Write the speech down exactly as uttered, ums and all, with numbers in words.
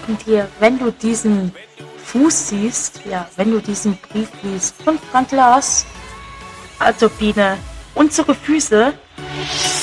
denken dir, wenn du diesen Fuß siehst, ja, wenn du diesen Brief liest von Frank Lars? Also Biene, unsere Füße